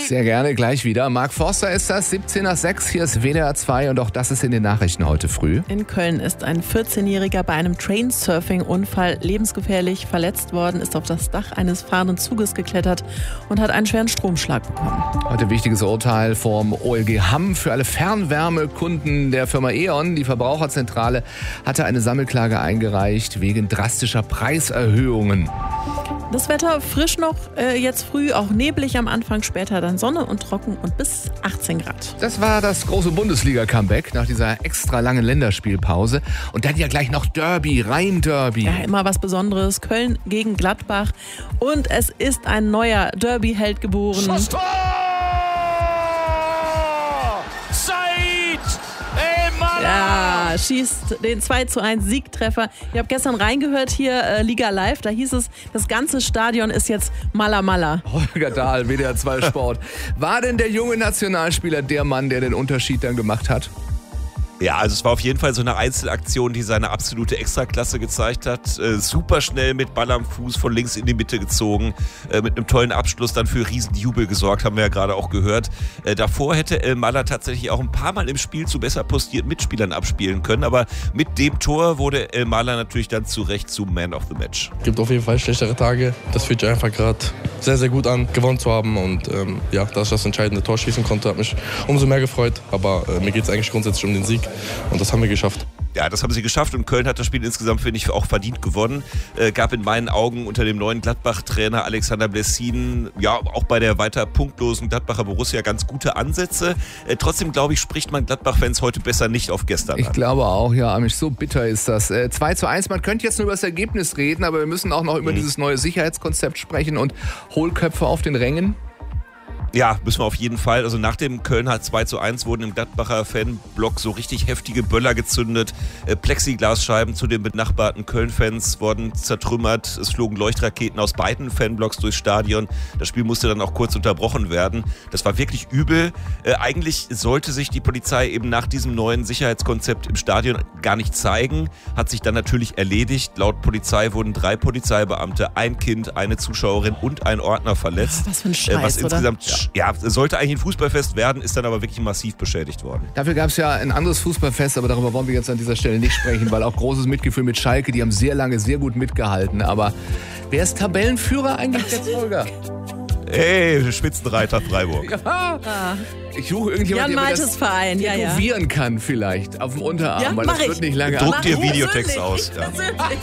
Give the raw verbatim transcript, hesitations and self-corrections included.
Sehr gerne, gleich wieder. Marc Forster ist das, siebzehn nach sechs, hier ist W D R zwei und auch das ist in den Nachrichten heute früh. In Köln ist ein vierzehnjähriger bei einem Trainsurfing-Unfall lebensgefährlich verletzt worden, ist auf das Dach eines fahrenden Zuges geklettert und hat einen schweren Stromschlag bekommen. Heute wichtiges Urteil vom O L G Hamm für alle Fernwärmekunden der Firma E.ON. Die Verbraucherzentrale hatte eine Sammelklage eingereicht wegen drastischer Preiserhöhungen. Das Wetter frisch noch, äh, jetzt früh, auch neblig am Anfang, später dann Sonne und trocken und bis achtzehn Grad. Das war das große Bundesliga-Comeback nach dieser extra langen Länderspielpause. Und dann ja gleich noch Derby, Rhein-Derby. Ja, immer was Besonderes. Köln gegen Gladbach. Und es ist ein neuer Derby-Held geboren. Schuss, Tor! Said Emala! Ja, schießt den zwei zu eins Siegtreffer. Ich habe gestern reingehört hier, äh, Liga Live, da hieß es, das ganze Stadion ist jetzt Mala Mala. Holger Dahl, W D R zwei Sport. War denn der junge Nationalspieler der Mann, der den Unterschied dann gemacht hat? Ja, also es war auf jeden Fall so eine Einzelaktion, die seine absolute Extraklasse gezeigt hat. Äh, super schnell mit Ball am Fuß von links in die Mitte gezogen, äh, mit einem tollen Abschluss dann für Riesenjubel gesorgt, haben wir ja gerade auch gehört. Äh, davor hätte Elmalah tatsächlich auch ein paar Mal im Spiel zu besser postierten Mitspielern abspielen können, aber mit dem Tor wurde Elmalah natürlich dann zu Recht zum Man of the Match. Gibt auf jeden Fall schlechtere Tage. Das fühlt sich einfach gerade sehr, sehr gut an, gewonnen zu haben und ähm, ja, dass ich das entscheidende Tor schießen konnte, hat mich umso mehr gefreut, aber äh, mir geht es eigentlich grundsätzlich um den Sieg. Und das haben wir geschafft. Ja, das haben sie geschafft und Köln hat das Spiel insgesamt, finde ich, auch verdient gewonnen. Äh, gab in meinen Augen unter dem neuen Gladbach-Trainer Alexander Blessin, ja, auch bei der weiter punktlosen Gladbacher Borussia ganz gute Ansätze. Äh, trotzdem, glaube ich, spricht man Gladbach-Fans heute besser nicht auf gestern Ich an. glaube auch, ja, Amisch, so bitter ist das. Äh, zwei zu eins, man könnte jetzt nur über das Ergebnis reden, aber wir müssen auch noch über mhm. dieses neue Sicherheitskonzept sprechen und Hohlköpfe auf den Rängen. Ja, müssen wir auf jeden Fall. Also nach dem Kölner zwei zu eins wurden im Gladbacher Fanblock so richtig heftige Böller gezündet. Äh, Plexiglasscheiben zu den benachbarten Köln-Fans wurden zertrümmert. Es flogen Leuchtraketen aus beiden Fanblocks durchs Stadion. Das Spiel musste dann auch kurz unterbrochen werden. Das war wirklich übel. Äh, eigentlich sollte sich die Polizei eben nach diesem neuen Sicherheitskonzept im Stadion gar nicht zeigen. Hat sich dann natürlich erledigt. Laut Polizei wurden drei Polizeibeamte, ein Kind, eine Zuschauerin und ein Ordner verletzt. Was für ein Scheiß, äh, was oder? insgesamt ja. Ja, sollte eigentlich ein Fußballfest werden, ist dann aber wirklich massiv beschädigt worden. Dafür gab es ja ein anderes Fußballfest, aber darüber wollen wir jetzt an dieser Stelle nicht sprechen, weil auch großes Mitgefühl mit Schalke, die haben sehr lange sehr gut mitgehalten. Aber wer ist Tabellenführer eigentlich jetzt, Holger? Hey, Spitzenreiter Freiburg. Ja. Ah. Ich suche irgendjemanden, der mir das Verein. Ja, ja. tätowieren kann vielleicht auf dem Unterarm, Ja, weil das mach wird ich. nicht lange Druck an. dir Videotext aus. Ja.